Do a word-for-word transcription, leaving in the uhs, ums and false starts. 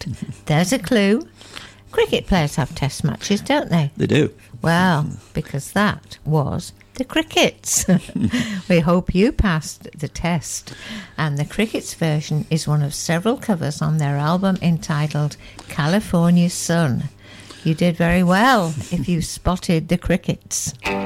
There's a clue. Cricket players have test matches, don't they? They do. Well, because that was the Crickets. We hope you passed the test. And the Crickets version is one of several covers on their album entitled California Sun. You did very well if you spotted the Crickets.